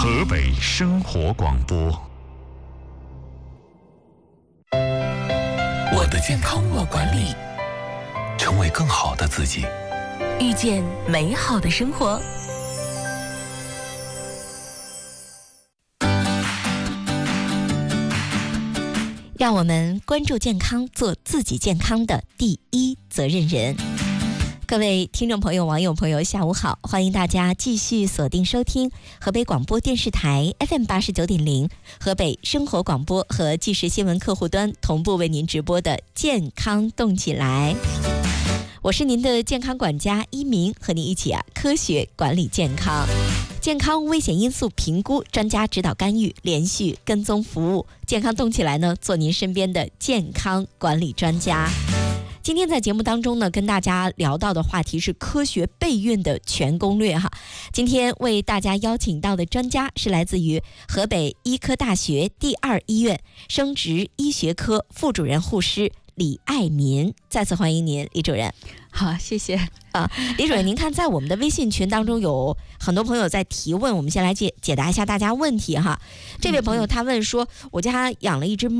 河北生活广播。 我的健康我管理，成为更好的自己， 遇见美好的生活。让我们关注健康，做自己健康的第一责任人。各位听众朋友、网友朋友，下午好！欢迎大家继续锁定收听河北广播电视台 FM89.0、河北生活广播和纪实新闻客户端同步为您直播的《健康动起来》。我是您的健康管家一鸣，和您一起科学管理健康。健康危险因素评估，专家指导干预，连续跟踪服务。健康动起来呢，做您身边的健康管理专家。今天在节目当中呢，跟大家聊到的话题是科学备孕的全攻略哈。今天为大家邀请到的专家是来自于河北医科大学第2医院生殖医学科副主任护师李爱民，再次欢迎您，李主任。 好，谢谢李主任，您看在我们的微信群当中有很多朋友在提问，我们先来解答一下大家问题哈。这位朋友他问说，我家养了一只猫。